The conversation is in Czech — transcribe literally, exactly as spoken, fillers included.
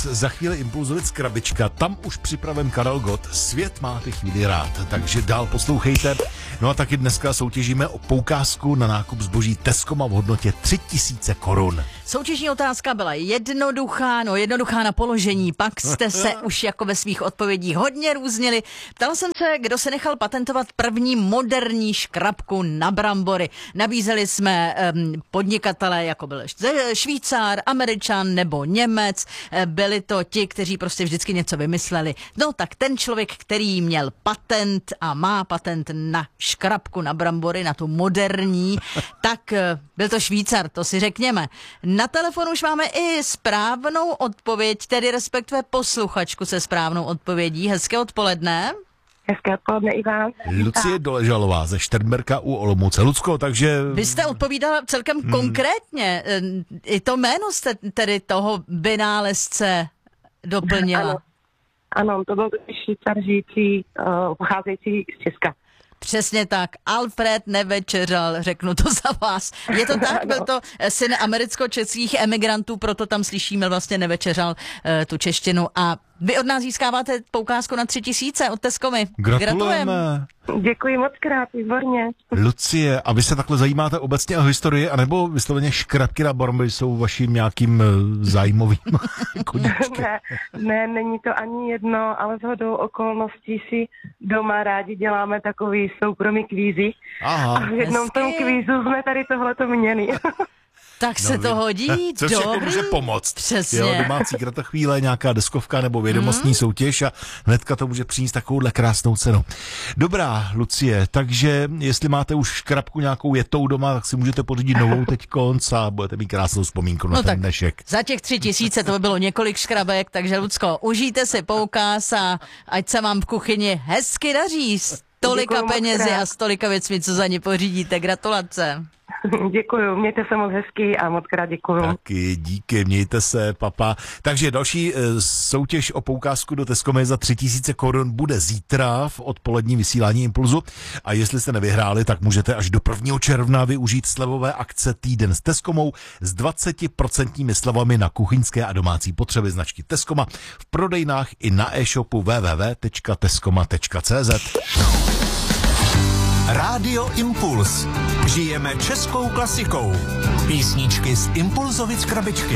Impuls, za chvíli Impulzovic krabička, tam už připraven Karel Gott, svět máte chvíli rád, takže dál poslouchejte. No a taky dneska soutěžíme o poukázku na nákup zboží Tescoma v hodnotě tři tisíce korun. Soutěžní otázka byla jednoduchá, no jednoduchá na položení, pak jste se už jako ve svých odpovědích hodně různili. Ptal jsem se, kdo se nechal patentovat první moderní škrabku na brambory. Nabízeli jsme um, podnikatele, jako byl Švýcar, Američan nebo Němec. Byli to ti, kteří prostě vždycky něco vymysleli. No tak ten člověk, který měl patent a má patent na škrabku na brambory, na tu moderní, tak byl to Švýcar, to si řekněme. Na telefonu už máme i správnou odpověď, tedy respektive posluchačku se správnou odpovědí. Hezké odpoledne. Hezké odpoledne i vám. Lucie Doležalová ze Šternberka u Olomouce. Lucko, takže... Vy jste odpovídala celkem hmm. konkrétně. I to jméno jste tedy toho vynálezce doplnila. Ano, ano, to byl Švýcar žijící, uh, pocházející z Česka. Přesně tak. Alfred nevečeřal, řeknu to za vás. Je to tak? Byl to syn americko-českých emigrantů, proto tam slyšíme vlastně nevečeřal uh, tu češtinu. A vy od nás získáváte poukázku na tři tisíce od Tescomy. Gratulujeme. Děkuji moc krát, výborně. Lucie, a vy se takhle zajímáte obecně o historii, anebo vysloveně škrabky na brambory jsou vaším nějakým zájmovým koníčkem? Ne, ne, není to ani jedno, ale shodou okolností si doma rádi děláme takový soukromý kvízy. Aha. A v jednom tom kvízu jsme tady tohleto měli. Tak se no, to hodí, co všechno může pomoct. Přesně. Jo, domácí kratochvíle, nějaká deskovka nebo vědomostní mm. soutěž a hnedka to může přinést takovouhle krásnou cenu. Dobrá, Lucie, takže jestli máte už škrabku nějakou jetou doma, tak si můžete pořídit novou teď konc a budete mít krásnou vzpomínku na no ten tak dnešek. Za těch tři tisíce to by bylo několik škrabek, takže Lucko, užijte si poukaz a ať se vám v kuchyni hezky daří s tolika penězi a s tolika věcmi, co za ně pořídíte. Gratulace. Děkuju, mějte se moc hezky a moc krát děkuju. Taky díky, mějte se, papa. Takže další e, soutěž o poukázku do Tescomy za tři tisíce korun bude zítra v odpolední vysílání Impulzu. A jestli jste nevyhráli, tak můžete až do prvního června využít slevové akce Týden s Tescomou s dvaceti procentními slevami na kuchyňské a domácí potřeby značky Tescoma v prodejnách i na e-shopu w w w tečka tescoma tečka c z. Rádio Impuls. Žijeme českou klasikou. Písničky z Impulzovic krabičky.